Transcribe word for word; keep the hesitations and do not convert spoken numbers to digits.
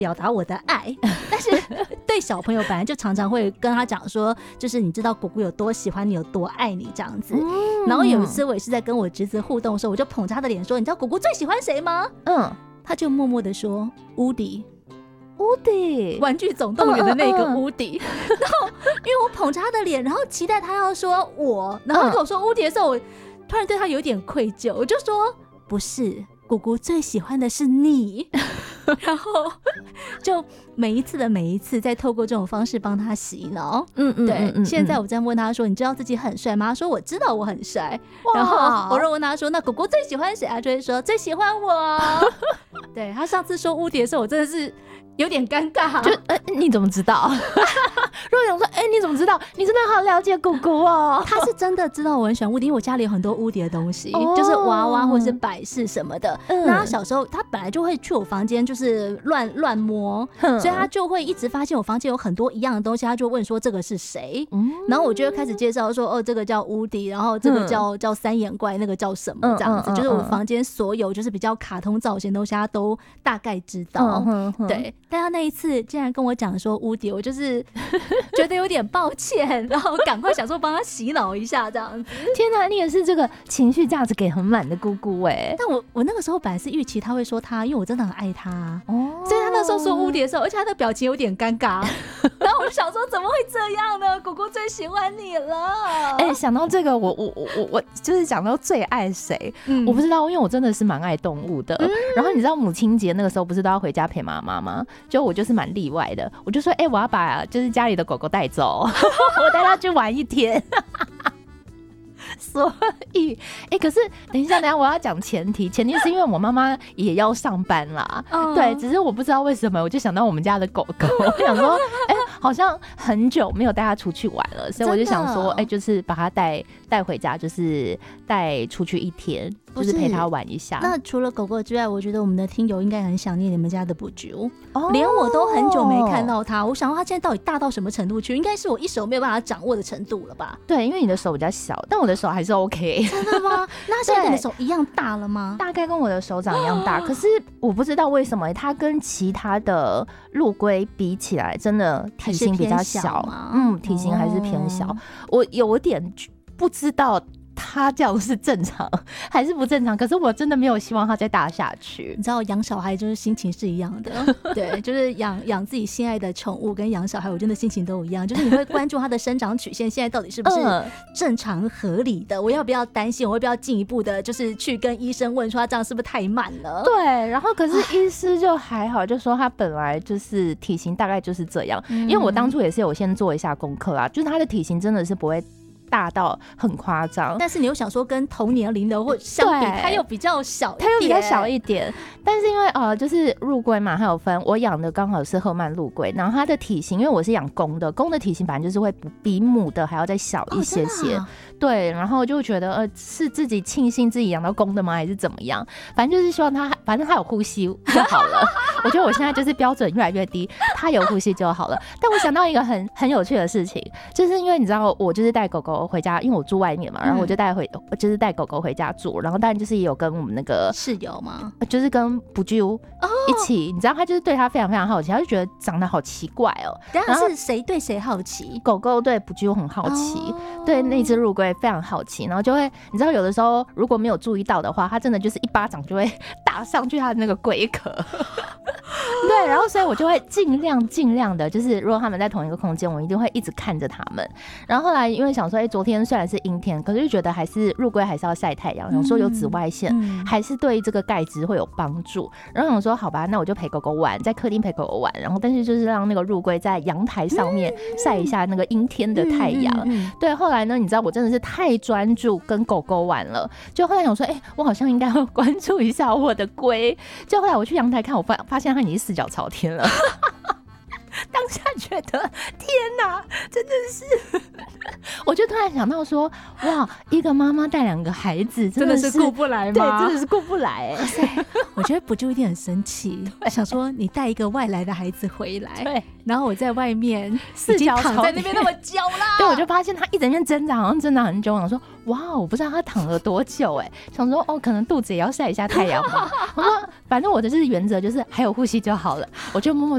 表达我的爱，但是对小朋友本来就常常会跟他讲说，就是你知道姑姑有多喜欢你，有多爱你这样子。嗯、然后有一次我也是在跟我侄子互动的时候，我就捧着他的脸说：“你知道姑姑最喜欢谁吗？”嗯，他就默默的说：“乌迪。” 乌迪， 玩具总动员的那个乌迪。嗯嗯嗯然后因为我捧着他的脸，然后期待他要说我，然后跟我说乌迪的时候，我突然对他有点愧疚，我就说不是，姑姑最喜欢的是你。然后就每一次的每一次再透过这种方式帮他洗脑。嗯嗯，对。嗯嗯嗯现在我在问他说：“你知道自己很帅吗？”他说：“我知道我很帅。”然后我又问他说：“那姑姑最喜欢谁？”他就会说：“最喜欢我。”对，他上次说乌迪的时候，我真的是有点尴尬， 就呃你怎么知道？如果想说，哎、欸，你怎么知道？你真的好了解姑姑哦。 他是真的知道我很喜欢乌迪，因为我家里有很多乌迪的东西，哦、就是娃娃或是摆饰什么的。嗯、那他小时候他本来就会去我房间，就是乱乱摸，所以他就会一直发现我房间有很多一样的东西，他就问说这个是谁？嗯、然后我就会开始介绍说，哦，这个叫乌迪，然后这个叫、嗯、叫三眼怪，那个叫什么这样子，嗯嗯嗯嗯、就是我房间所有就是比较卡通造型的东西，他都大概知道。嗯嗯嗯、对，但他那一次竟然跟我讲说乌迪，我就是觉得有点抱歉，然后赶快想说帮他洗脑一下这样子。 天哪，你也是这个情绪价值给很满的姑姑哎！ 但我我那个时候本来是预期他会说他，因为我真的很爱他哦，所以他那时候说乌迪的时候，而且他的表情有点尴尬，然后我就想说怎么会这样呢？姑姑最喜欢你了。 哎、欸，想到这个，我我我我我就是讲到最爱谁、嗯，我不知道，因为我真的是蛮爱动物的。嗯、然后你知道母亲节那个时候不是都要回家陪妈妈吗？就我就是蛮例外的，我就说，哎、欸，我要把就是家里的狗狗带走，我带它去玩一天。所以，哎、欸，可是等一下，等一下，我要讲前提，前提是因为我妈妈也要上班啦，嗯、对，只是我不知道为什么，我就想到我们家的狗狗，我想说，哎、欸，好像很久没有带它出去玩了，所以我就想说，哎、欸，就是把它带带回家，就是带出去一天，就是陪它玩一下。 那除了狗狗之外，我觉得我们的听友应该很想念你们家的布啾，哦、连我都很久没看到它，我想到它现在到底大到什么程度去？应该是我一手没有办法掌握的程度了吧？ 对，因为你的手比较小，但我的手还是 OK。 真的吗？那现在跟你的手一样大了吗？ 大概跟我的手掌一样大，可是我不知道为什么它跟其他的陆龟比起来，真的体型比较小，嗯，体型还是偏小。哦、我有点不知道他这样是正常还是不正常，可是我真的没有希望他再大下去。 你知道养小孩就是心情是一样的，对，就是养养自己心爱的宠物跟养小孩，我真的心情都一样，就是你会关注他的生长曲线，现在到底是不是正常合理的？我要不要担心？我会不要进一步的，就是去跟医生问说他这样是不是太慢了？ 对，然后可是医师就还好，就说他本来就是体型大概就是这样，嗯、因为我当初也是有先做一下功课啦，就是他的体型真的是不会大到很夸张， 但是你又想说跟同年龄的或相比，它又比较小一点， 它又比较小一点。但是因为呃，就是陆龟嘛，它有分，我养的刚好是赫曼陆龟，然后它的体型，因为我是养公的，公的体型本来就是会比母的还要再小一些些，哦啊、对，然后就觉得呃，是自己庆幸自己养到公的吗，还是怎么样？反正就是希望它，反正它有呼吸就好了。我觉得我现在就是标准越来越低，它有呼吸就好了。但我想到一个很很有趣的事情，就是因为你知道，我就是带狗狗回家，因为我住外面嘛，然后我就带回，嗯、就是带狗狗回家住，然后当然就是也有跟我们那个室友嘛， 就是跟补啾一起，哦、你知道他就是对他非常非常好奇，他就觉得长得好奇怪哦。 然后是谁对谁好奇？ 狗狗对补啾很好奇，哦、对那只陆龟非常好奇，然后就会你知道有的时候如果没有注意到的话，他真的就是一巴掌就会打上去他的那个龟壳。对，然后所以我就会尽量尽量的，就是如果他们在同一个空间，我一定会一直看着他们。然后后来因为想说，哎、欸，昨天虽然是阴天，可是就觉得还是陆龟还是要晒太阳，想说有紫外线、嗯、还是对这个钙质会有帮助。然后想说，好吧，那我就陪狗狗玩，在客厅陪狗狗玩，然后但是就是让那个陆龟在阳台上面晒一下那个阴天的太阳。嗯嗯嗯、对，后来呢，你知道我真的是太专注跟狗狗玩了，就后来想说，哎、欸，我好像应该要关注一下我的龟。就后来我去阳台看，我发发现它已经四脚朝天了。当下觉得天哪，真的是，我就突然想到说，哇，一个妈妈带两个孩子真的是顾不来吗？ 对，真的是顾不来、 欸。我觉得补啾一定很生气，想说你带一个外来的孩子回来，对，然后我在外面四脚躺在那边那么久啦， 对，我就发现他一整天挣扎，好像挣扎很久，我想说，哇，我不知道他躺了多久、欸，哎，想说哦，可能肚子也要晒一下太阳吧。我说，反正我的就是原则就是还有呼吸就好了，我就默默